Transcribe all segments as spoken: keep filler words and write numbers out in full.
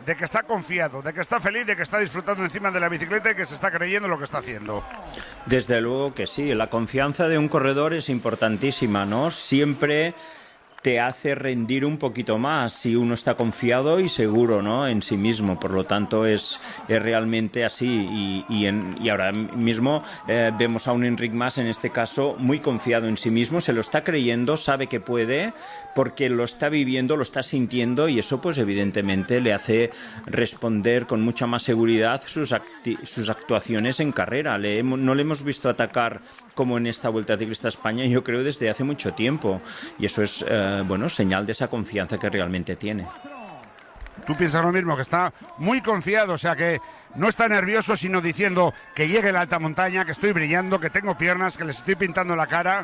de que está confiado, de que está feliz, de que está disfrutando encima de la bicicleta y que se está creyendo lo que está haciendo. Desde luego que sí, la confianza de un corredor es importantísima, ¿no? Siempre te hace rendir un poquito más si uno está confiado y seguro, ¿no?, en sí mismo. Por lo tanto, es, es realmente así. Y, y, en, y ahora mismo eh, vemos a un Enric Mas, en este caso, muy confiado en sí mismo, se lo está creyendo, sabe que puede, porque lo está viviendo, lo está sintiendo, y eso, pues evidentemente, le hace responder con mucha más seguridad sus, acti- sus actuaciones en carrera. Le hemos, no le hemos visto atacar como en esta Vuelta Ciclista a España, yo creo, desde hace mucho tiempo. Y eso es... Eh, bueno, señal de esa confianza que realmente tiene. Tú piensas lo mismo, que está muy confiado, o sea que no está nervioso, sino diciendo que llegue la alta montaña, que estoy brillando, que tengo piernas, que les estoy pintando la cara.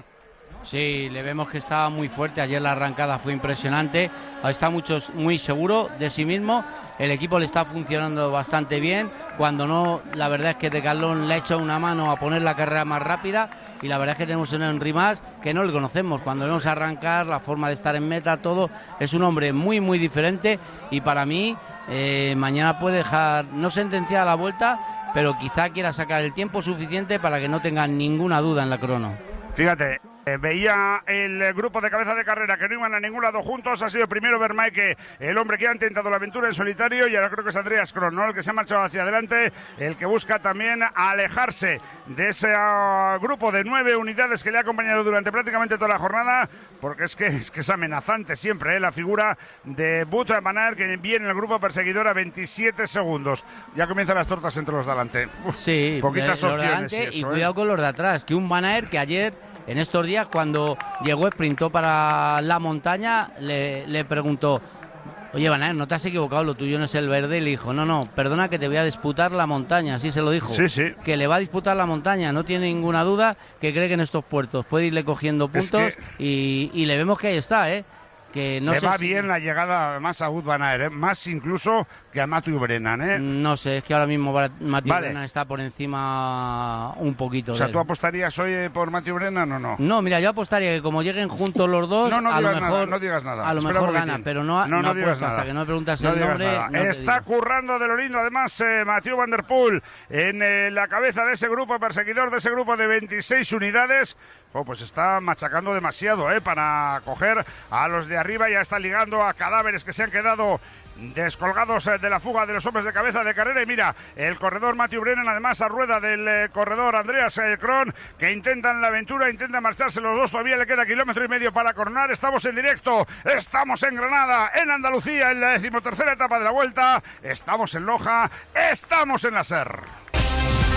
Sí, le vemos que está muy fuerte. Ayer la arrancada fue impresionante. Está mucho, muy seguro de sí mismo. El equipo le está funcionando bastante bien. Cuando no, la verdad es que Decathlon le ha hecho una mano a poner la carrera más rápida. Y la verdad es que tenemos un Enric Mas que no le conocemos. Cuando vemos arrancar, la forma de estar en meta, todo, es un hombre muy, muy diferente. Y para mí, eh, mañana puede dejar, no sentenciada la vuelta, pero quizá quiera sacar el tiempo suficiente para que no tenga ninguna duda en la crono. Fíjate. Eh, veía el grupo de cabeza de carrera que no iban a ningún lado juntos. Ha sido primero Vermaeke, el hombre que ha intentado la aventura en solitario, y ahora creo que es Andreas Kron, ¿no?, el que se ha marchado hacia adelante, el que busca también alejarse de ese uh, grupo de nueve unidades que le ha acompañado durante prácticamente toda la jornada, porque es que es, que es amenazante siempre, ¿eh?, la figura de Wout van Aert, que viene en el grupo perseguidor a veintisiete segundos. Ya comienzan las tortas entre los de adelante. Uf, sí, poquitas de, opciones. Y, y, eso, y cuidado ¿eh? con los de atrás, que un Van Aert que ayer, en estos días, cuando llegó, sprintó para la montaña, le, le preguntó: oye, Van Aert, ¿no te has equivocado? Lo tuyo no es el verde. Y le dijo: no, no, perdona, que te voy a disputar la montaña. Así se lo dijo. Sí, sí. Que le va a disputar la montaña. No tiene ninguna duda, que cree que en estos puertos puede irle cogiendo puntos. Es que... y, y le vemos que ahí está, ¿eh? Que no Le sé va si... bien la llegada más a Wout van Aert, ¿eh? Más incluso que a Matthew Brennan, ¿eh? No sé, es que ahora mismo Matthew vale. Brennan está por encima un poquito. O sea, de ¿tú apostarías hoy por Matthew Brennan o no? No, mira, yo apostaría que como lleguen juntos los dos, no, no a lo digas mejor, nada, no digas nada. a lo Espera mejor gana, pero no, no, no, no apuesto nada. hasta que no me preguntas no el nombre. No está currando de lo lindo, además, eh, Mathieu van der Poel en eh, la cabeza de ese grupo perseguidor, de ese grupo de veintiséis unidades. Oh, pues está machacando demasiado, ¿eh?, para coger a los de arriba. Ya está ligando a cadáveres que se han quedado descolgados de la fuga de los hombres de cabeza de carrera. Y mira, el corredor Matthew Brennan, además a rueda del eh, corredor Andreas eh, Kron, que intentan la aventura, intentan marcharse los dos. Todavía le queda kilómetro y medio para coronar. Estamos en directo, estamos en Granada, en Andalucía, en la decimotercera etapa de la Vuelta. Estamos en Loja, estamos en la S E R.